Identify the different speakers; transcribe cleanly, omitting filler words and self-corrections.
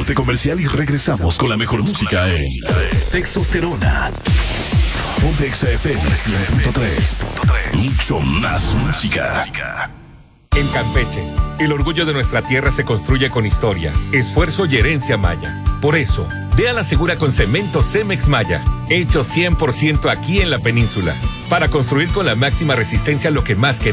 Speaker 1: corte comercial y regresamos con la mejor música en Textosterona. Ponte XFM 100.3. Mucho más música.
Speaker 2: En Campeche, el orgullo de nuestra tierra se construye con historia, esfuerzo y herencia maya. Por eso, dé a la segura con cemento Cemex Maya, hecho 100% aquí en la península, para construir con la máxima resistencia lo que más queremos.